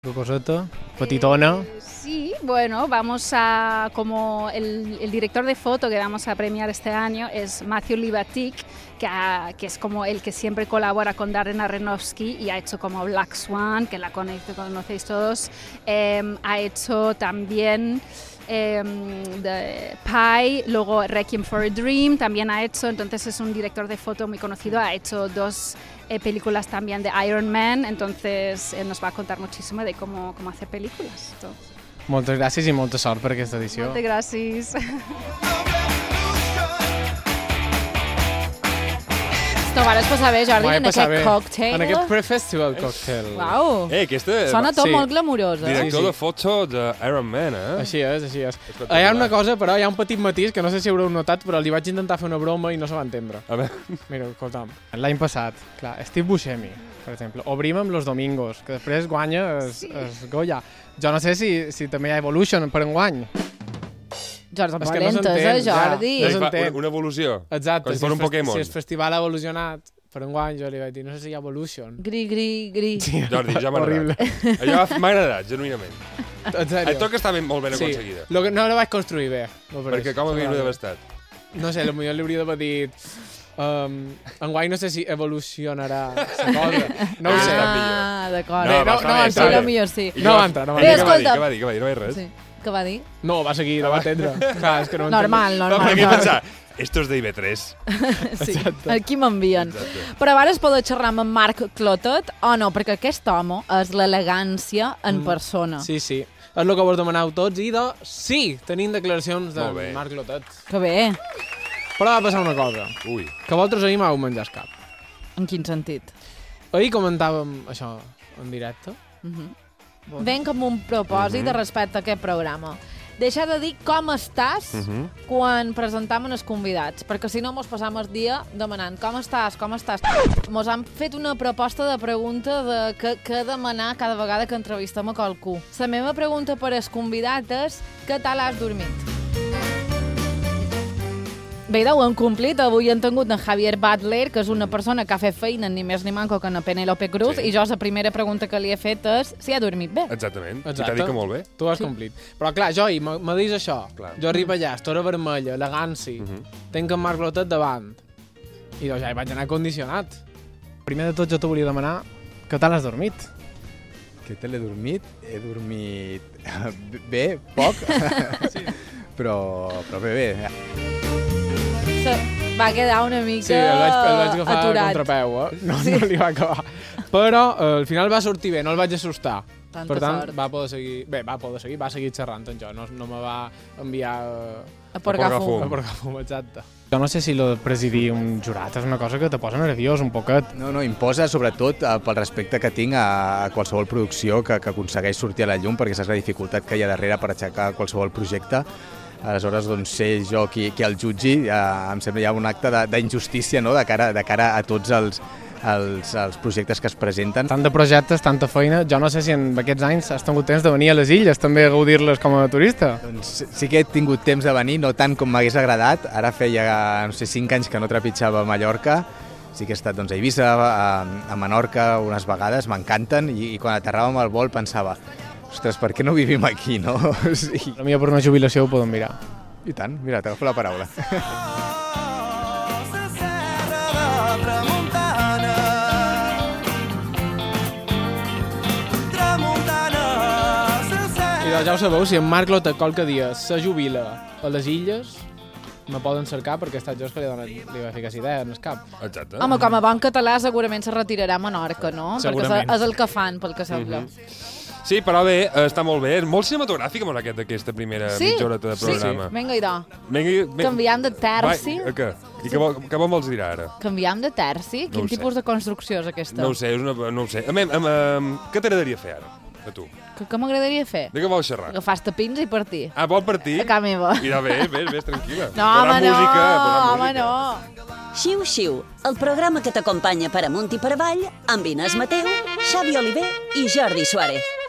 ¿Qué coseta? Petitona. Sí, bueno, vamos a, como el director de foto que vamos a premiar este año es Matthew Libatic, que es como el que siempre colabora con Darren Aronofsky y ha hecho como Black Swan, que la conocéis todos. Ha hecho también The Pie, luego Requiem for a Dream, también ha hecho, entonces es un director de foto muy conocido, ha hecho dos películas también de Iron Man, entonces nos va a contar muchísimo de cómo hacer películas. Todo. Moltes gràcies i molta sort per aquesta edició. Moltes gràcies. T'ho vas passar bé, Jordi, en aquest cocktail? En aquest pre-festival cocktail. Uau! Sona tot molt glamurós, Director de foto d'Iron Man, Així és, així és. Hi ha una cosa, però, hi ha un petit matís que no sé si haureu notat, però li vaig intentar fer una broma i no se va entendre. A veure. Mira, escolta'm. L'any passat, clar, Steve Buscemi, per exemple, obrim amb Los Domingos, que després guanya es Goya. Jo no sé si també hi ha Evolution per enguany. Jordi, amb valentes, Jordi. No s'entén. Una evolució. Exacte. Com si fos un Pokémon. Si el festival ha evolucionat per enguany, jo li vaig dir, no sé si hi ha Evolution. Gri. Sí, Jordi, ja m'ha agradat. Allò m'ha agradat, genuïnament. En sèrio. Et toca estar molt ben aconseguida. No la vaig construir bé. Perquè com hauria d'haver estat? No sé, potser li hauria d'haver dit... enguany no sé si evolucionarà la cosa. No ho sé. D'acord. No millor sí. No va entrar. Què va dir? No va dir res? Què va dir? No, va seguir, no va entendre. Clar, és que no normal. Perquè he pensat, estos de IB3. Sí, aquí m'envien. Però ara es pot xerrar amb en Marc Clotet o no? Perquè aquest home és l'elegància en persona. Sí. És el que vos demaneu tots i sí, tenim declaracions de Marc Clotet. Que bé. Però va passar una cosa. Ui. Que vosaltres ahir m'heu menjat cap. En quin sentit? Ahir comentàvem això en directe. Venc amb un propòsit de respecte a aquest programa. Deixar de dir com estàs quan presentam els convidats, perquè si no mos passam el dia demanant com estàs. Mos han fet una proposta de pregunta de què demanar cada vegada que entrevistem a qualcú. La meva pregunta per als convidats és què tal has dormit? Bé, ho hem complit. Avui hem tingut en Javier Butler, que és una persona que ha fet feina ni més ni manco que en Penélope Cruz, i jo la primera pregunta que li he fet és si ha dormit bé. Exactament. I t'ha dit que molt bé. Tu ho has complit. Però clar, jo me dius això. Jo arribo allà, estora vermella, elegància, tenc en Marc Clotet davant. I ja hi vaig anar condicionat. Primer de tot jo t'ho volia demanar, què tal has dormit? Què tal he dormit? He dormit bé, poc, però bé. Va quedar una mica sí, el vaig agafar aturat. A contrapeu, No li va acabar. Però al final va sortir bé, no el vaig assustar. Per tant, va seguir xerrant amb jo, no me va enviar a porgar fum, exacte. Jo no sé si lo de presidir un jurat és una cosa que te posa nerviós un poquet. No, imposa sobretot pel respecte que tinc a qualsevol producció que aconsegueix sortir a la llum, perquè saps la dificultat que hi ha darrere per aixecar qualsevol projecte. Aleshores, doncs, ser jo qui el jutgi, em sembla ja un acte d'injustícia, no?, de cara a tots els projectes que es presenten. Tant de projectes, tanta feina, jo no sé si en aquests anys has tingut temps de venir a les illes, també a gaudir-les com a turista. Doncs sí que he tingut temps de venir, no tant com m'hagués agradat. Ara feia, no sé, 5 anys que no trepitjava a Mallorca. Sí que he estat a Eivissa, a Menorca unes vegades, m'encanten, i quan aterràvem al vol pensava, ostres, per què no vivim aquí, no? Sí. A mi per una jubilació ho podem mirar. I tant, mira, t'agafo la paraula. I doncs ja ho sabeu, si en Marc Clotet qualque dia se jubila a les illes, me poden cercar perquè he estat jo que li va ficar idea en el cap. Exacte. Home, com a bon català segurament se retirarà a Menorca, no? Segurament. Perquè és el que fan, pel que sembla. Sí, però bé, està molt bé. És molt cinematogràfic aquesta primera mitja horeta de programa. Sí, vinga, idò. Canviant de terci. Què? I què vols dir ara? Canviant de terci? Quin tipus de construcció és aquesta? No ho sé, no ho sé. Què t'agradaria fer ara, a tu? Què m'agradaria fer? De què vols xerrar? Agafar tapins i partir. Ah, vol partir? A casa meva. I ves, tranquil·la. No, home, no. Xiu, xiu, el programa que t'acompanya per amunt i per avall amb Inés Mateu, Xavi Oliver i Jordi Suárez.